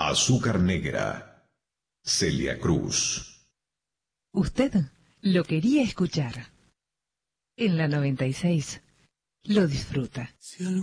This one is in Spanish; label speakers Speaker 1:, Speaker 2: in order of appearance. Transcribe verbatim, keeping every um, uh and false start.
Speaker 1: Azúcar Negra, Celia Cruz.
Speaker 2: Usted lo quería escuchar. En la noventa y seis lo disfruta.